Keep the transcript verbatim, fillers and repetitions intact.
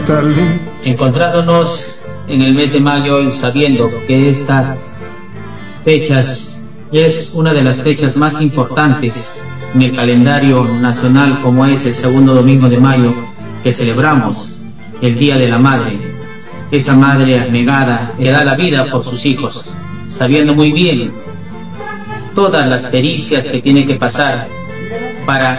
Encontrándonos en el mes de mayo y sabiendo que esta fecha es una de las fechas más importantes en el calendario nacional, como es el segundo domingo de mayo, que celebramos el Día de la Madre, esa madre abnegada que da la vida por sus hijos, sabiendo muy bien todas las pericias que tiene que pasar para